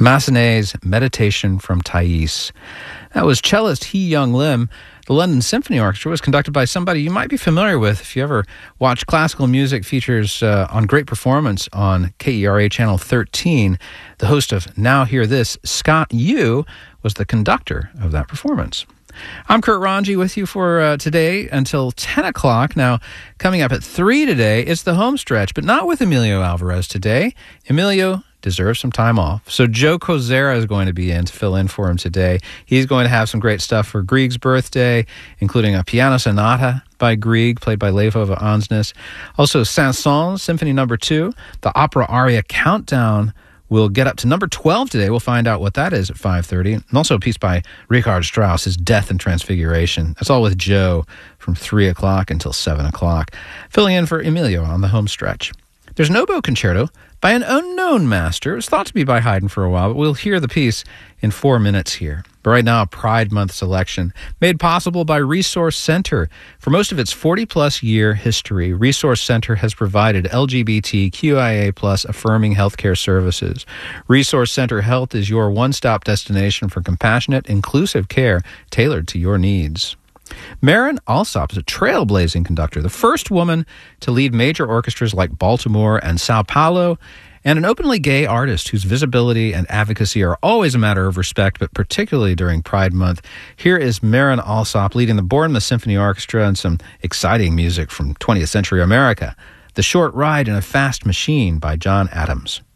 Massenet's Meditation from Thais. That was cellist Hee Young Lim. The London Symphony Orchestra was conducted by somebody you might be familiar with if you ever watch classical music features on Great Performance on KERA Channel 13. The host of Now Hear This, Scott Yu, was the conductor of that performance. I'm Kurt Ranji with you for today until 10 o'clock. Now, coming up at 3 today is the home stretch, but not with Emilio Alvarez today. Emilio deserves some time off. So Joe Kozera is going to be in to fill in for him today. He's going to have some great stuff for Grieg's birthday, including a piano sonata by Grieg, played by Levo Ansnes. Also, Saint-Saëns, Symphony No. 2, the opera aria Countdown. We'll get up to number 12 today. We'll find out what that is at 5:30. And also a piece by Richard Strauss, his Death and Transfiguration. That's all with Joe from 3 o'clock until 7 o'clock. Filling in for Emilio on the home stretch. There's an oboe concerto by an unknown master. It was thought to be by Haydn for a while, but we'll hear the piece in 4 minutes here. But right now, a Pride Month selection made possible by Resource Center. For most of its 40-plus year history, Resource Center has provided LGBTQIA+ affirming healthcare services. Resource Center Health is your one-stop destination for compassionate, inclusive care tailored to your needs. Maren Alsop is a trailblazing conductor, the first woman to lead major orchestras like Baltimore and Sao Paulo, and an openly gay artist whose visibility and advocacy are always a matter of respect, but particularly during Pride Month. Here is Maren Alsop leading the Bournemouth Symphony Orchestra and some exciting music from 20th century America. The Short Ride in a Fast Machine by John Adams.